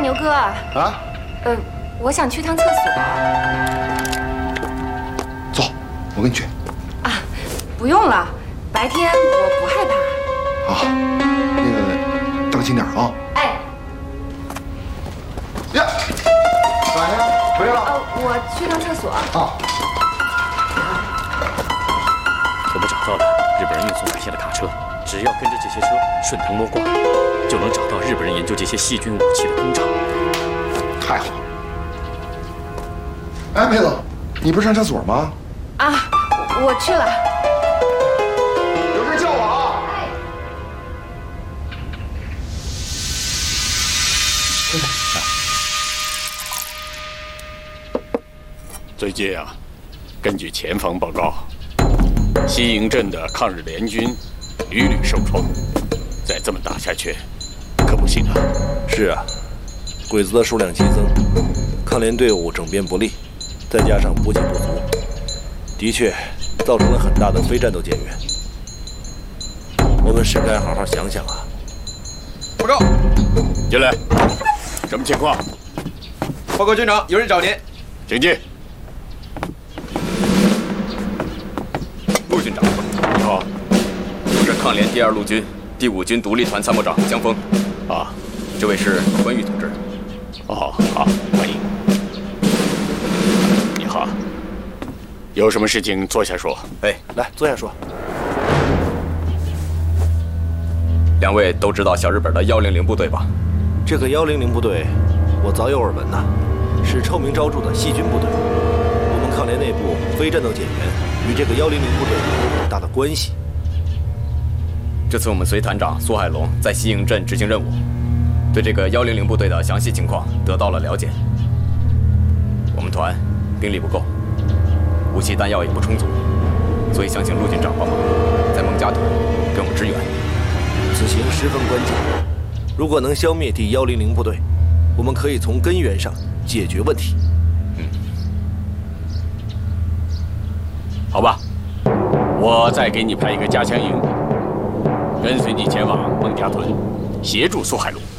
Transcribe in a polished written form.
牛哥。 啊？ 我想去趟厕所。 走，我跟你去。 啊，不用了，白天我不害怕。 好，那个当心点啊。 哎。 呀，咋呀？回来了。 我去趟厕所。 啊。 我们找到了日本人运送海鲜的卡车，只要跟着这些车顺藤摸瓜，就能找到日本人研究这些细菌武器的工厂。 太好了。哎，妹子，你不是上厕所吗？ 啊，我去了。 有事叫我啊。 最近啊，根据前方报告，西营镇的抗日联军屡屡受创，再这么打下去，可不行啊。 是啊，鬼子的数量激增，抗联队伍整编不利，再加上补给不足，的确造成了很大的非战斗减员。我们是该好好想想啊。 报告， 进来，什么情况？ 报告军长，有人找您。 请进。 陆军长， 你好， 我是抗联第2路军第5军独立团参谋长江峰。 啊， 这位是关玉同志。 哦，好，欢迎。你好，有什么事情坐下说。 哎，来坐下说。 两位都知道小日本的100部队吧？ 这个100部队，我早有耳闻呐，是臭名昭著的细菌部队。我们抗联内部非战斗减员与这个100部队有很大的关系。 这次我们随团长苏海龙在西营镇执行任务，对这个100部队的详细情况得到了了解。我们团兵力不够，武器弹药也不充足，所以想请陆军长帮忙，在孟加团给我们支援。 此行十分关键，如果能消灭第100部队，我们可以从根源上解决问题。 好吧，我再给你派一个加强营，跟随你前往孟加屯，协助苏海龙。